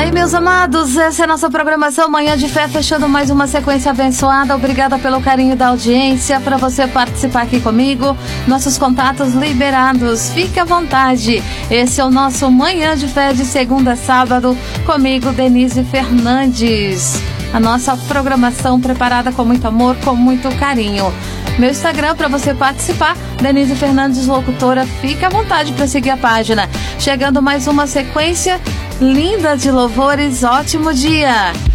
Bem, meus amados, essa é a nossa programação Manhã de Fé, fechando mais uma sequência abençoada. Obrigada pelo carinho da audiência, para você participar aqui comigo. Nossos contatos liberados, fique à vontade. Esse é o nosso Manhã de Fé de segunda a sábado, comigo, Denise Fernandes. A nossa programação preparada com muito amor, com muito carinho. Meu Instagram para você participar, Denise Fernandes Locutora. Fique à vontade para seguir a página. Chegando mais uma sequência linda de louvores. Ótimo dia!